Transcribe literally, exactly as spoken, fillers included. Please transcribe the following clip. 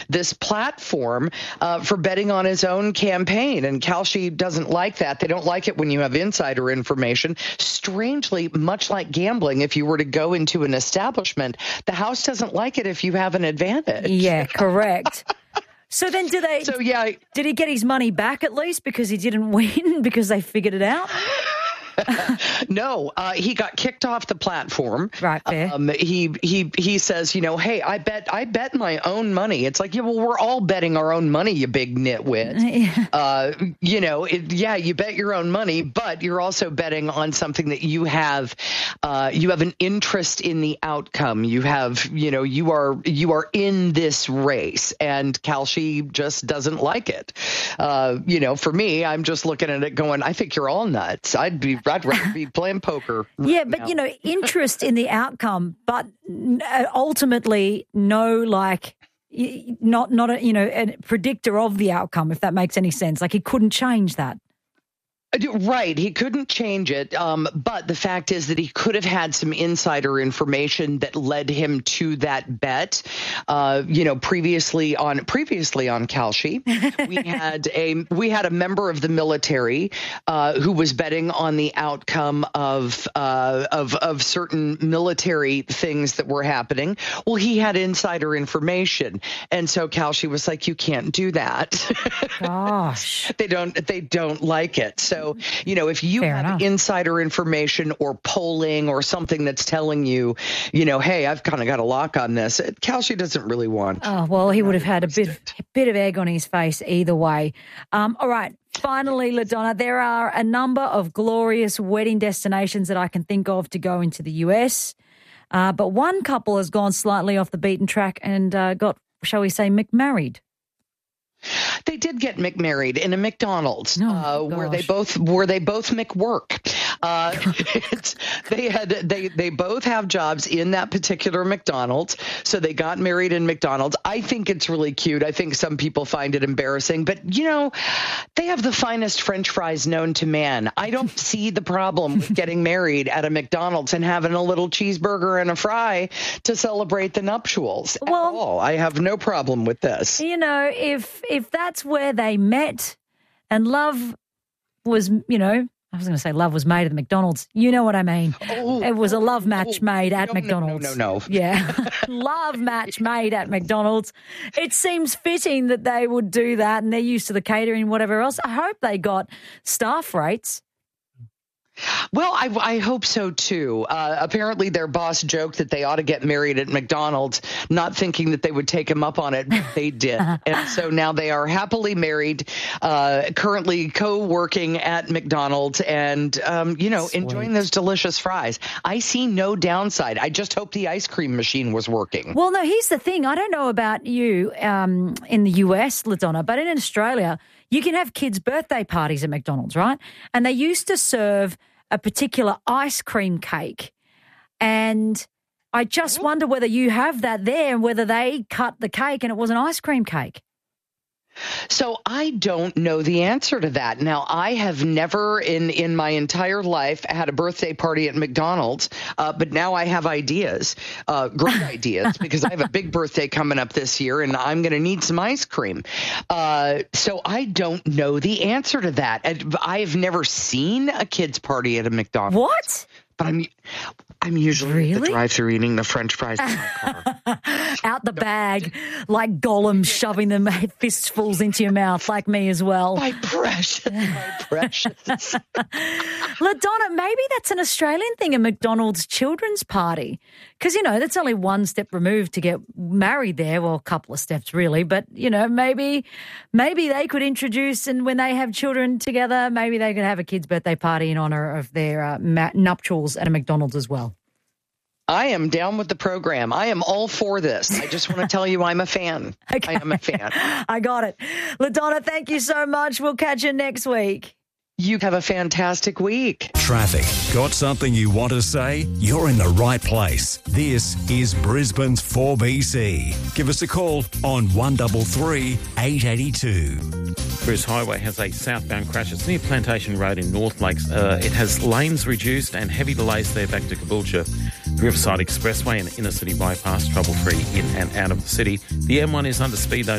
this platform uh, for betting on his own campaign. And Kalshi doesn't like that. They don't like it when you have insider information. Strangely, much like gambling, if you were to go into an establishment, the House doesn't like it if you have an advantage. Yeah, correct. So then do they, so, yeah, did he get his money back at least because he didn't win because they figured it out? No, uh, he got kicked off the platform. Right there. Um, he he he says, you know, hey, I bet I bet my own money. It's like, yeah, well, we're all betting our own money, you big nitwit. Yeah. Uh, you know, it, yeah, you bet your own money, but you're also betting on something that you have. Uh, you have an interest in the outcome. You have, you know, you are you are in this race, and Kalshi just doesn't like it. Uh, you know, for me, I'm just looking at it, going, I think you're all nuts. I'd be. I'd rather be playing poker. Right yeah, but, now. you know, interest in the outcome, but ultimately no, like, not, not a, you know, a predictor of the outcome, if that makes any sense. Like, he couldn't change that. Right. He couldn't change it. Um, but the fact is that he could have had some insider information that led him to that bet. Uh, you know, previously on previously on Kalshi, we had a we had a member of the military uh, who was betting on the outcome of uh, of of certain military things that were happening. Well, he had insider information, and so Kalshi was like, "You can't do that." Gosh, they don't they don't like it. So. So, you know, if you Fair have enough. insider information or polling or something that's telling you, you know, hey, I've kind of got a lock on this, Kalshi doesn't really want. Oh, well, he would have had a bit, a bit of egg on his face either way. Um, all right. Finally, LaDonna, there are a number of glorious wedding destinations that I can think of to go into the U S, uh, but one couple has gone slightly off the beaten track and uh, got, shall we say, McMarried. They did get McMarried in a McDonald's, Oh, uh, where they gosh. both where they both McWork. Uh, it's, they had they they both have jobs in that particular McDonald's, so they got married in McDonald's. I think it's really cute. I think some people find it embarrassing, but you know, they have the finest French fries known to man. I don't see the problem with getting married at a McDonald's and having a little cheeseburger and a fry to celebrate the nuptials. At Well- all. I have no problem with this. You know, if if that's where they met and love was, you know, I was going to say love was made at the McDonald's. You know what I mean. Oh, It was a love match oh, made at no, no, McDonald's. No, no, no. Yeah. Love match made at McDonald's. It seems fitting that they would do that, and they're used to the catering and whatever else. I hope they got staff rates. Well, I, I hope so, too. Uh, apparently, their boss joked that they ought to get married at McDonald's, not thinking that they would take him up on it, but they did. And so now they are happily married, uh, currently co-working at McDonald's and, um, you know, Sweet. enjoying those delicious fries. I see no downside. I just hope the ice cream machine was working. Well, no, here's the thing. I don't know about you um, in the U S, LaDonna, but in Australia, you can have kids' birthday parties at McDonald's, right? And they used to serve a particular ice cream cake. And I just wonder whether you have that there and whether they cut the cake and it was an ice cream cake. So I don't know the answer to that. Now, I have never in, in my entire life had a birthday party at McDonald's, uh, but now I have ideas, uh, great ideas, because I have a big birthday coming up this year and I'm going to need some ice cream. Uh, so I don't know the answer to that. And I've never seen a kid's party at a McDonald's. What? But I'm I'm usually at Really? the drive-thru eating the French fries in my car. Out the bag, like Gollum shoving them fistfuls into your mouth, like me as well. My precious, my precious. LaDonna, maybe that's an Australian thing, a McDonald's children's party. Because, you know, that's only one step removed to get married there. Well, a couple of steps, really. But, you know, maybe maybe they could introduce, and when they have children together, maybe they could have a kid's birthday party in honour of their uh, ma- nuptials at a McDonald's as well. I am down with the program. I am all for this. I just want to tell you I'm a fan. Okay. I am a fan. I got it. LaDonna, thank you so much. We'll catch you next week. You have a fantastic week. Traffic. Got something you want to say? You're in the right place. This is Brisbane's four B C. Give us a call on one three three, eight eight two. Bruce Highway has a southbound crash. It's near Plantation Road in North Lakes. Uh, it has lanes reduced and heavy delays there back to Caboolture. Riverside Expressway and Inner City Bypass trouble-free in and out of the city. The M one is under speed though.